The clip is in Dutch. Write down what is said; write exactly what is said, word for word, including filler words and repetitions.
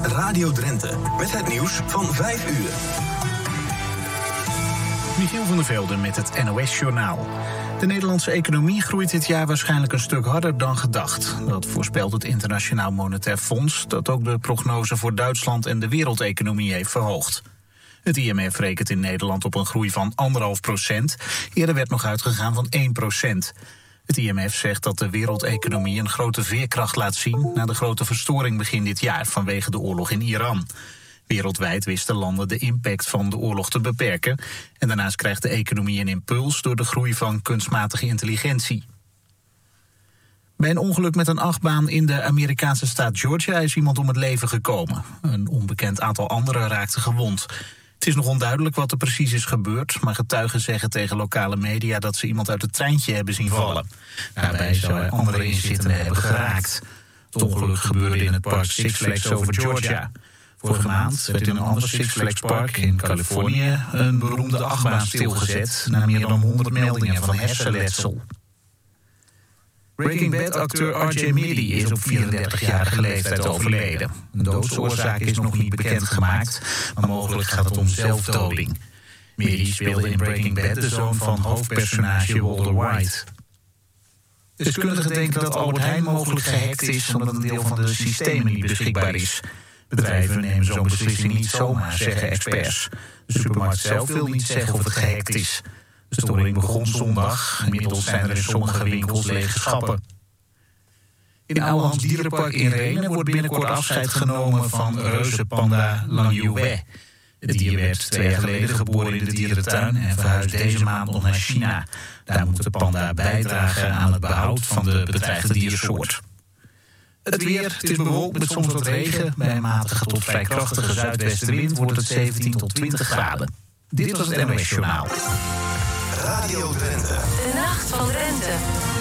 Radio Drenthe, met het nieuws van vijf uur. Michiel van der Velde met het N O S-journaal. De Nederlandse economie groeit dit jaar waarschijnlijk een stuk harder dan gedacht. Dat voorspelt het Internationaal Monetair Fonds, dat ook de prognose voor Duitsland en de wereldeconomie heeft verhoogd. Het I M F rekent in Nederland op een groei van anderhalf procent. Eerder werd nog uitgegaan van één procent. Het I M F zegt dat de wereldeconomie een grote veerkracht laat zien na de grote verstoring begin dit jaar vanwege de oorlog in Iran. Wereldwijd wisten landen de impact van de oorlog te beperken. En daarnaast krijgt de economie een impuls door de groei van kunstmatige intelligentie. Bij een ongeluk met een achtbaan in de Amerikaanse staat Georgia is iemand om het leven gekomen. Een onbekend aantal anderen raakten gewond. Het is nog onduidelijk wat er precies is gebeurd, maar getuigen zeggen tegen lokale media dat ze iemand uit het treintje hebben zien vallen. Daarbij zou hij andere inzittenden hebben geraakt. Het ongeluk gebeurde in het park Six Flags over Georgia. Vorige maand werd in een ander Six Flags park in Californië een beroemde achtbaan stilgezet na meer dan honderd meldingen van hersenletsel. Breaking Bad-acteur R J Middy is op vierendertigjarige leeftijd overleden. Een doodsoorzaak is nog niet bekendgemaakt, maar mogelijk gaat het om zelfdoding. Middy speelde in Breaking Bad de zoon van hoofdpersonage Walter White. Deskundigen denken dat Albert Heijn mogelijk gehackt is omdat een deel van de systemen niet beschikbaar is. Bedrijven nemen zo'n beslissing niet zomaar, zeggen experts. De supermarkt zelf wil niet zeggen of het gehackt is. De storing begon zondag. Inmiddels zijn er in sommige winkels lege schappen. In Ouwehands Dierenpark in Rhenen wordt binnenkort afscheid genomen van reuzenpanda Lang Yu. Het dier werd twee jaar geleden geboren in de dierentuin en verhuist deze maand nog naar China. Daar moet de panda bijdragen aan het behoud van de bedreigde diersoort. Het weer, het is bewolkt met soms wat regen. Bij een matige tot vrij krachtige zuidwestenwind wordt het zeventien tot twintig graden. Dit was het N O S Journaal. Radio Drenthe. De nacht van Drenthe.